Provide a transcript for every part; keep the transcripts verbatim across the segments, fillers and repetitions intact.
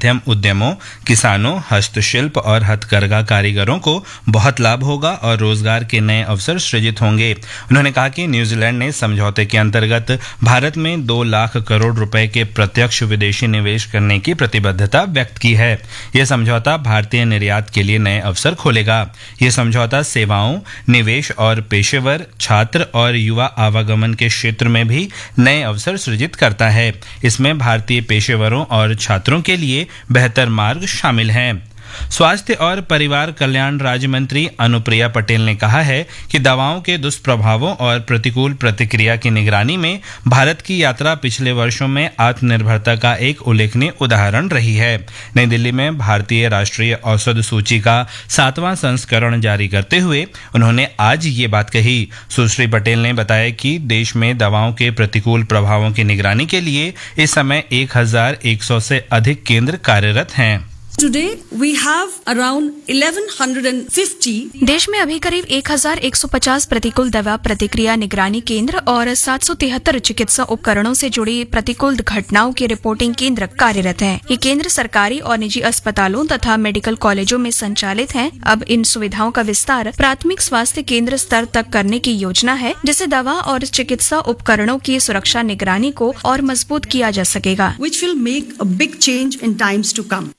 मध्यम उद्यमों, किसानों, हस्तशिल्प और हथकरघा कारीगरों को बहुत लाभ होगा और रोजगार के नए अवसर सृजित होंगे। उन्होंने कहा कि न्यूजीलैंड ने समझौते के अंतर्गत भारत में दो लाख करोड़ रुपए के प्रत्यक्ष विदेशी निवेश करने की प्रतिबद्धता व्यक्त की है। यह समझौता भारतीय निर्यात के लिए नए अवसर खोलेगा। यह समझौता सेवाओं, निवेश और पेशेवर, छात्र और युवा आवागमन के क्षेत्र में भी नए अवसर सृजित करता है। इसमें भारतीय पेशेवरों और छात्रों के लिए बेहतर मार्ग शामिल हैं। स्वास्थ्य और परिवार कल्याण राज्य मंत्री अनुप्रिया पटेल ने कहा है कि दवाओं के दुष्प्रभावों और प्रतिकूल प्रतिक्रिया की निगरानी में भारत की यात्रा पिछले वर्षों में आत्मनिर्भरता का एक उल्लेखनीय उदाहरण रही है। नई दिल्ली में भारतीय राष्ट्रीय औषध सूची का सातवां संस्करण जारी करते हुए उन्होंने आज ये बात कही। सुश्री पटेल ने बताया कि देश में दवाओं के प्रतिकूल प्रभावों की निगरानी के लिए इस समय एक हजार एक सौ से अधिक केंद्र कार्यरत हैं। Today we have around eleven fifty देश में अभी करीब एक हजार एक सौ पचास प्रतिकूल दवा प्रतिक्रिया निगरानी केंद्र और सात सौ तिहत्तर चिकित्सा उपकरणों से जुड़ी प्रतिकूल घटनाओं के रिपोर्टिंग केंद्र कार्यरत हैं। ये केंद्र सरकारी और निजी अस्पतालों तथा मेडिकल कॉलेजों में संचालित हैं। अब इन सुविधाओं का विस्तार प्राथमिक स्वास्थ्य केंद्र स्तर तक करने की योजना है, जिससे दवा और चिकित्सा उपकरणों की सुरक्षा निगरानी को और मजबूत किया जा सकेगा। which will make a big change in times to come.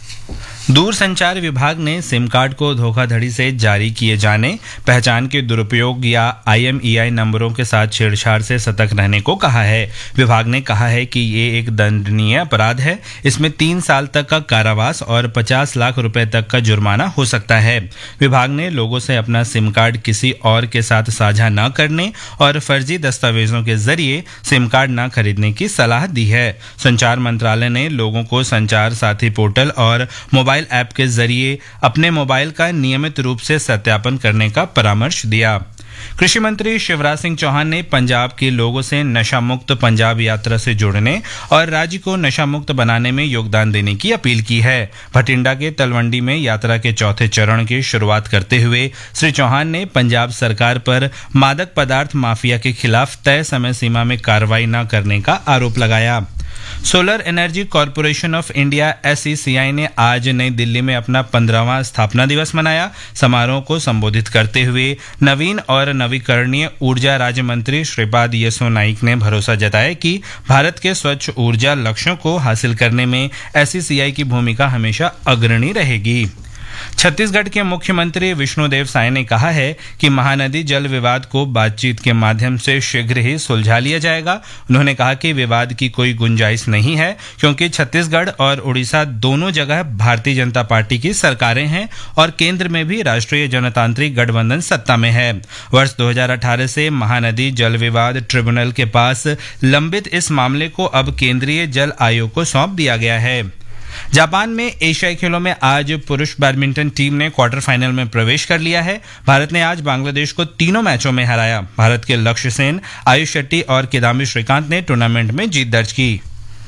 दूरसंचार विभाग ने सिम कार्ड को धोखाधड़ी से जारी किए जाने, पहचान के दुरुपयोग या आई एम ई आई नंबरों के साथ छेड़छाड़ से सतर्क रहने को कहा है। विभाग ने कहा है कि ये एक दंडनीय अपराध है। इसमें तीन साल तक का कारावास और पचास लाख रुपए तक का जुर्माना हो सकता है। विभाग ने लोगों से अपना सिम कार्ड किसी और के साथ साझा न करने और फर्जी दस्तावेजों के जरिए सिम कार्ड न खरीदने की सलाह दी है। संचार मंत्रालय ने लोगों को संचार साथी पोर्टल और मोबाइल ऐप के जरिए अपने मोबाइल का नियमित रूप से सत्यापन करने का परामर्श दिया। कृषि मंत्री शिवराज सिंह चौहान ने पंजाब के लोगों से नशा मुक्त पंजाब यात्रा से जुड़ने और राज्य को नशा मुक्त बनाने में योगदान देने की अपील की है। भटिंडा के तलवंडी में यात्रा के चौथे चरण की शुरुआत करते हुए श्री चौहान ने पंजाब सरकार पर मादक पदार्थ माफिया के खिलाफ तय समय सीमा में कार्रवाई न करने का आरोप लगाया। Solar energy corporation of India S E सी आई ने आज नई दिल्ली में अपना पंद्रहवां स्थापना दिवस मनाया। समारोह को संबोधित करते हुए नवीन और नवीकरणीय ऊर्जा राज्य मंत्री श्रीपाद येसो नाइक ने भरोसा जताया कि भारत के स्वच्छ ऊर्जा लक्ष्यों को हासिल करने में एस ई सी आई की भूमिका हमेशा अग्रणी रहेगी। छत्तीसगढ़ के मुख्यमंत्री विष्णुदेव साय ने कहा है कि महानदी जल विवाद को बातचीत के माध्यम से शीघ्र ही सुलझा लिया जाएगा। उन्होंने कहा कि विवाद की कोई गुंजाइश नहीं है, क्योंकि छत्तीसगढ़ और उड़ीसा दोनों जगह भारतीय जनता पार्टी की सरकारें हैं और केंद्र में भी राष्ट्रीय जनतांत्रिक गठबंधन सत्ता में है। वर्ष दो हज़ार अठारह से महानदी जल विवाद ट्रिब्यूनल के पास लंबित इस मामले को अब केंद्रीय जल आयोग को सौंप दिया गया है। जापान में एशियाई खेलों में आज पुरुष बैडमिंटन टीम ने क्वार्टर फाइनल में प्रवेश कर लिया है। भारत ने आज बांग्लादेश को तीनों मैचों में हराया। भारत के लक्ष्य सेन, आयुष शेट्टी और किदाम्बी श्रीकांत ने टूर्नामेंट में जीत दर्ज की।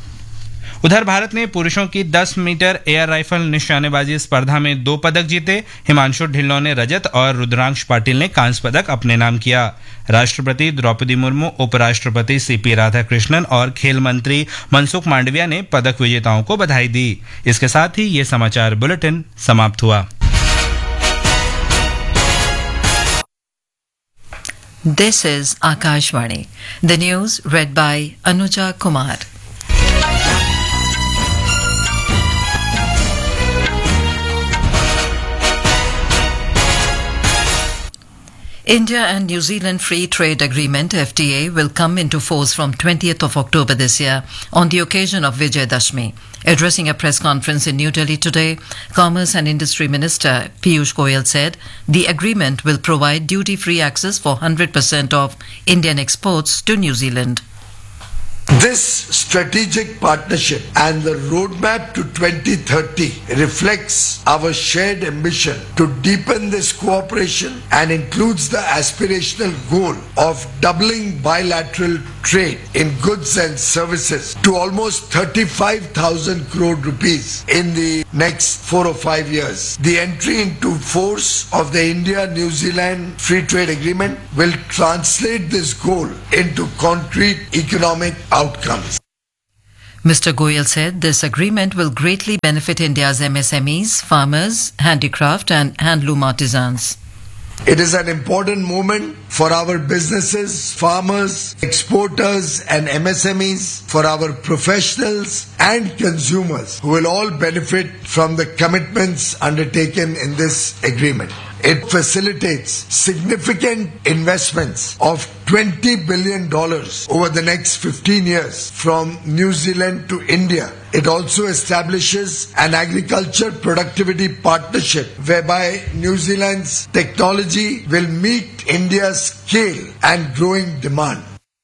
उधर भारत ने पुरुषों की दस मीटर एयर राइफल निशानेबाजी स्पर्धा में दो पदक जीते। हिमांशु ढिल्लों ने रजत और रुद्रांश पाटिल ने कांस्य पदक अपने नाम किया। राष्ट्रपति द्रौपदी मुर्मू, उपराष्ट्रपति सी पी राधाकृष्णन और खेल मंत्री मनसुख मांडविया ने पदक विजेताओं को बधाई दी। इसके साथ ही ये समाचार बुलेटिन समाप्त हुआ। This is Akashvani. The news read by Anuja Kumar. India and New Zealand Free Trade Agreement F T A will come into force from twentieth of October this year on the occasion of Vijay Dashmi. Addressing a press conference in New Delhi today, Commerce and Industry Minister Piyush Goyal said the agreement will provide duty-free access for one hundred percent of Indian exports to New Zealand. This strategic partnership and the roadmap to twenty thirty reflects our shared ambition to deepen this cooperation and includes the aspirational goal of doubling bilateral trade in goods and services to almost thirty-five thousand crore rupees in the next four or five years. The entry into force of the India-New Zealand Free Trade Agreement will translate this goal into concrete economic outcomes. Mister Goyal said this agreement will greatly benefit India's M S M Es, farmers, handicraft and handloom artisans. It is an important moment for our businesses, farmers, exporters and M S M Es, for our professionals and consumers who will all benefit from the commitments undertaken in this agreement. It facilitates significant investments of twenty billion dollars over the next fifteen years from New Zealand to India. It also establishes an agriculture productivity partnership whereby New Zealand's technology will meet India's scale and growing demand.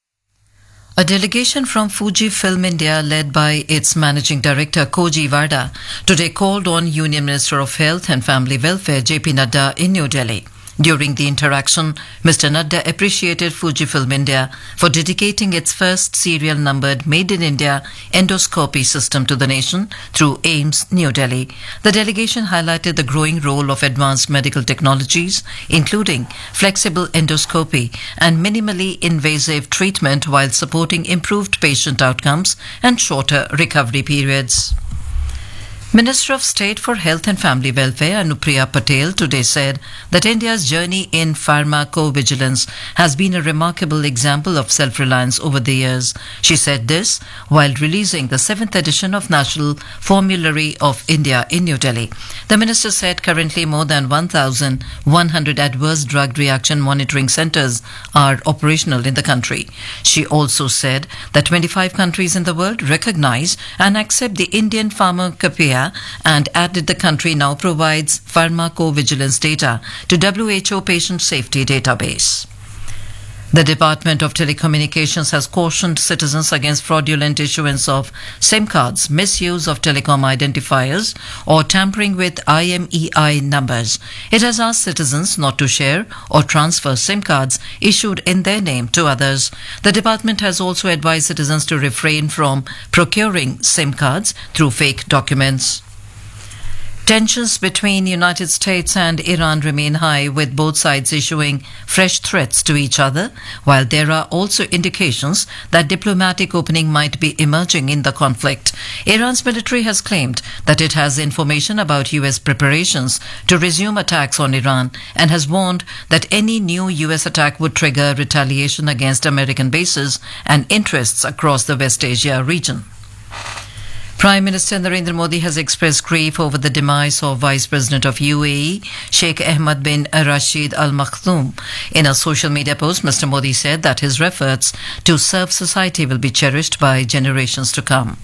A delegation from Fuji Film India, led by its managing director Koji Vada, today called on Union Minister of Health and Family Welfare J P Nadda in New Delhi. During the interaction, Mister Nadda appreciated Fuji Film India for dedicating its first serial numbered Made in India endoscopy system to the nation through AIIMS New Delhi. The delegation highlighted the growing role of advanced medical technologies, including flexible endoscopy and minimally invasive treatment, while supporting improved patient outcomes and shorter recovery periods. Minister of State for Health and Family Welfare Anupriya Patel today said that India's journey in pharmacovigilance has been a remarkable example of self-reliance over the years. She said this while releasing the seventh edition of National Formulary of India in New Delhi. The minister said currently more than one thousand one hundred adverse drug reaction monitoring centers are operational in the country. She also said that twenty-five countries in the world recognize and accept the Indian Pharmacopoeia, and added the country now provides pharmacovigilance data to W H O Patient Safety Database. The Department of Telecommunications has cautioned citizens against fraudulent issuance of SIM cards, misuse of telecom identifiers, or tampering with I M E I numbers. It has asked citizens not to share or transfer SIM cards issued in their name to others. The department has also advised citizens to refrain from procuring SIM cards through fake documents. Tensions between the United States and Iran remain high, with both sides issuing fresh threats to each other, while there are also indications that diplomatic opening might be emerging in the conflict. Iran's military has claimed that it has information about U S preparations to resume attacks on Iran and has warned that any new U S attack would trigger retaliation against American bases and interests across the West Asia region. Prime Minister Narendra Modi has expressed grief over the demise of Vice President of U A E, Sheikh Ahmed bin Rashid Al Maktoum. In a social media post, Mister Modi said that his efforts to serve society will be cherished by generations to come.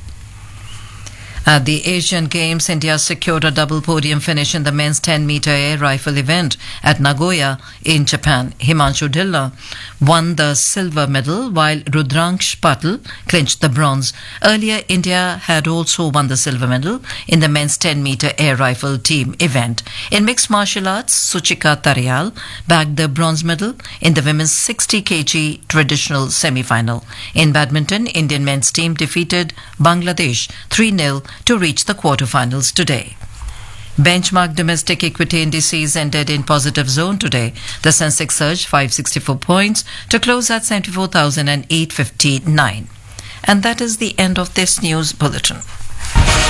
At the Asian Games, India secured a double podium finish in the men's ten meter air rifle event at Nagoya in Japan. Himanshu Dhillon won the silver medal, while Rudraksh Patil clinched the bronze. Earlier, India had also won the silver medal in the men's ten meter air rifle team event. In mixed martial arts, Suchika Tarial bagged the bronze medal in the women's sixty kilogram traditional semi-final. In badminton, Indian men's team defeated Bangladesh three nil to reach the quarterfinals today. Benchmark domestic equity indices ended in positive zone today. The Sensex surged five hundred sixty-four points to close at seventy-four thousand eight hundred fifty-nine. And that is the end of this news bulletin.